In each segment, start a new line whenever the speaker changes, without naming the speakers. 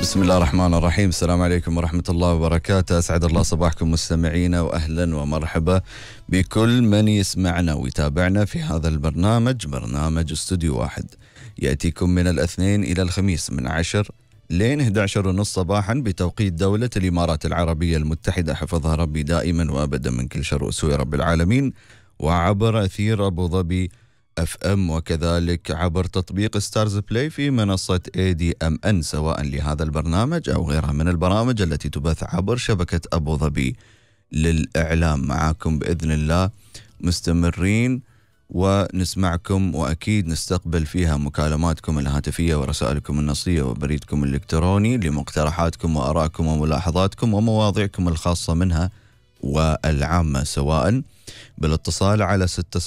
بسم الله الرحمن الرحيم. السلام عليكم ورحمة الله وبركاته. أسعد الله صباحكم مستمعينا، وأهلا ومرحبا بكل من يسمعنا ويتابعنا في هذا البرنامج، برنامج استوديو واحد، يأتيكم من الاثنين إلى الخميس من 10 لين 11:30 صباحا بتوقيت دولة الإمارات العربية المتحدة، حفظها ربي دائما وأبدا من كل شر وسوء رب العالمين، وعبر أثير أبو ظبي FM، وكذلك عبر تطبيق ستارز بلاي في منصة ADMN، سواء لهذا البرنامج أو غيرها من البرامج التي تبث عبر شبكة أبو ظبي للإعلام. معاكم بإذن الله مستمرين ونسمعكم، وأكيد نستقبل فيها مكالماتكم الهاتفية ورسائلكم النصية وبريدكم الإلكتروني لمقترحاتكم وآرائكم وملاحظاتكم ومواضيعكم الخاصة منها والعامة، سواء بالاتصال على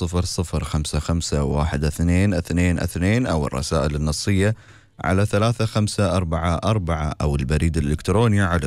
600551222 أو الرسائل النصية على 3544 أو البريد الإلكتروني على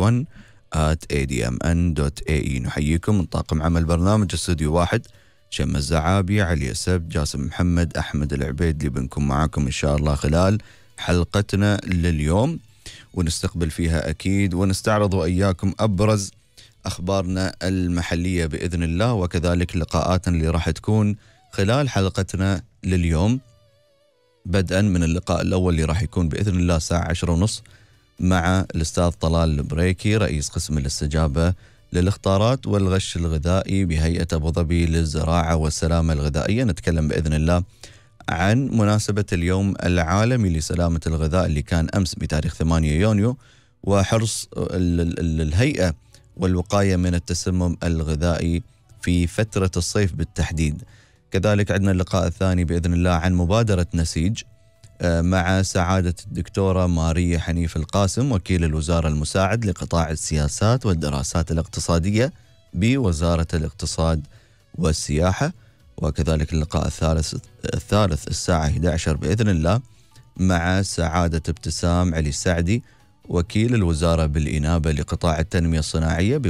studio1@admn.ae. نحييكم من طاقم عمل برنامج استوديو واحد، شم الزعابي، علي السبت، جاسم محمد، أحمد العبيد، اللي بنكون معاكم إن شاء الله خلال حلقتنا لليوم، ونستقبل فيها أكيد ونستعرض وإياكم أبرز أخبارنا المحلية بإذن الله، وكذلك لقاءاتنا اللي راح تكون خلال حلقتنا لليوم، بدءا من اللقاء الأول اللي راح يكون بإذن الله الساعة 10:30 مع الأستاذ طلال البريكي، رئيس قسم الاستجابة للاختارات والغش الغذائي بهيئة أبو ظبي للزراعة والسلامة الغذائية. نتكلم بإذن الله عن مناسبة اليوم العالمي لسلامة الغذاء اللي كان أمس بتاريخ 8 يونيو، وحرص الهيئة والوقاية من التسمم الغذائي في فترة الصيف بالتحديد. كذلك عندنا اللقاء الثاني بإذن الله عن مبادرة نسيج مع سعادة الدكتورة ماريا حنيف القاسم، وكيل الوزارة المساعد لقطاع السياسات والدراسات الاقتصادية بوزارة الاقتصاد والسياحة. وكذلك اللقاء الثالث الساعة 11 بإذن الله مع سعادة ابتسام علي السعدي، وكيل الوزارة بالإنابة لقطاع التنمية الصناعية